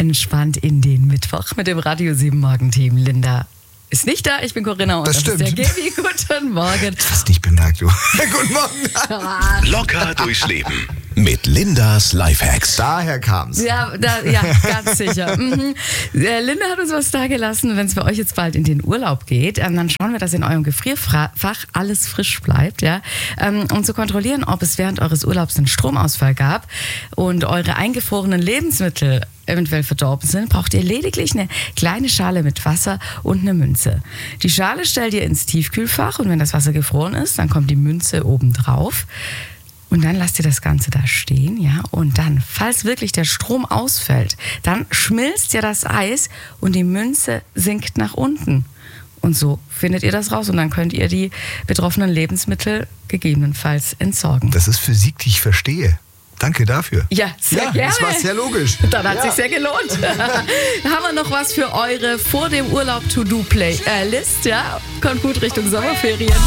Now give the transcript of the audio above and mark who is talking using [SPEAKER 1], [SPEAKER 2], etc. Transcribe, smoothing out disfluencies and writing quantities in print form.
[SPEAKER 1] entspannt in den Mittwoch mit dem Radio 7 Morgenteam. Linda ist nicht da, ich bin Corinna und
[SPEAKER 2] das
[SPEAKER 1] ist der Gaby. Guten Morgen.
[SPEAKER 2] Du hast nicht bemerkt, du. Guten Morgen.
[SPEAKER 3] Locker durchs Leben mit Lindas Lifehacks.
[SPEAKER 2] Daher kam's.
[SPEAKER 1] Ja, ganz sicher. Linda hat uns was dagelassen, wenn es bei euch jetzt bald in den Urlaub geht, dann schauen wir, dass in eurem Gefrierfach alles frisch bleibt, ja, um zu kontrollieren, ob es während eures Urlaubs einen Stromausfall gab und eure eingefrorenen Lebensmittel eventuell verdorben sind, braucht ihr lediglich eine kleine Schale mit Wasser und eine Münze. Die Schale stellt ihr ins Tiefkühlfach und wenn das Wasser gefroren ist, dann kommt die Münze oben drauf. Und dann lasst ihr das Ganze da stehen, ja. Und dann, falls wirklich der Strom ausfällt, dann schmilzt ja das Eis und die Münze sinkt nach unten. Und so findet ihr das raus und dann könnt ihr die betroffenen Lebensmittel gegebenenfalls entsorgen.
[SPEAKER 2] Das ist Physik, die ich verstehe. Danke dafür.
[SPEAKER 1] Ja, sehr gerne.
[SPEAKER 2] Das war sehr logisch.
[SPEAKER 1] Dann hat sich sehr gelohnt. Haben wir noch was für eure vor dem Urlaub To-Do-List, ja? Kommt gut Richtung Sommerferien.